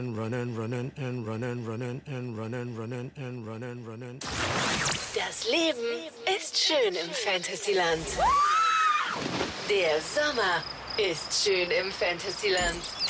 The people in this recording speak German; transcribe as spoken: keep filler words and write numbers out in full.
Running, running and running, running and running, running and running, running. Das Leben ist schön im Fantasyland. Der Sommer ist schön im Fantasyland.